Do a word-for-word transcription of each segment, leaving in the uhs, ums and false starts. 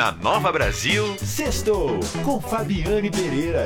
Na Nova Brasil, Sextou com Fabiane Pereira.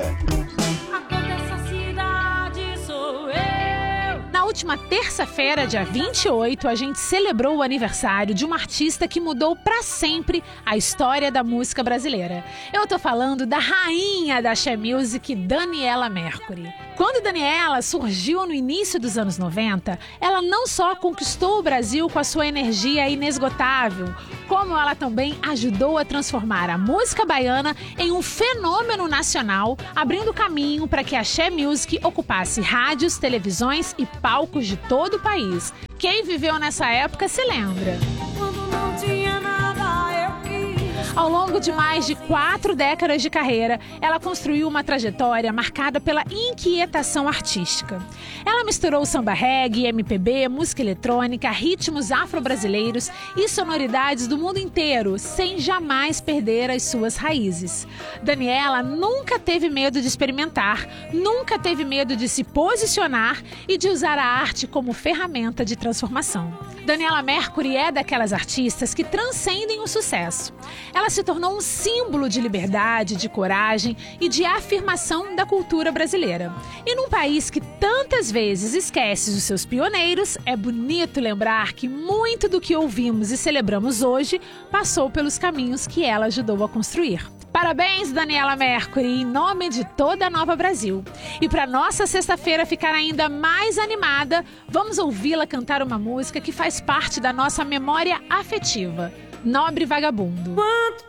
Na última terça-feira, dia vinte e oito, a gente celebrou o aniversário de uma artista que mudou pra sempre a história da música brasileira. Eu tô falando da rainha da Axé Music, Daniela Mercury. Quando Daniela surgiu no início dos anos noventa, ela não só conquistou o Brasil com a sua energia inesgotável, como ela também ajudou a transformar a música baiana em um fenômeno nacional, abrindo caminho para que a Axé Music ocupasse rádios, televisões e palcos de todo o país. Quem viveu nessa época se lembra. Quando não tinha nada, eu quis. Ao longo de mais de quatro décadas de carreira, ela construiu uma trajetória marcada pela inquietação artística. Ela misturou samba reggae, M P B, música eletrônica, ritmos afro-brasileiros e sonoridades do mundo inteiro, sem jamais perder as suas raízes. Daniela nunca teve medo de experimentar, nunca teve medo de se posicionar e de usar a arte como ferramenta de transformação. Daniela Mercury é daquelas artistas que transcendem o sucesso. Ela se tornou um símbolo de liberdade, de coragem e de afirmação da cultura brasileira. E num país que tantas vezes esquece os seus pioneiros, é bonito lembrar que muito do que ouvimos e celebramos hoje passou pelos caminhos que ela ajudou a construir. Parabéns, Daniela Mercury, em nome de toda a Nova Brasil. E para nossa sexta-feira ficar ainda mais animada, vamos ouvi-la cantar uma música que faz parte da nossa memória afetiva, Nobre Vagabundo.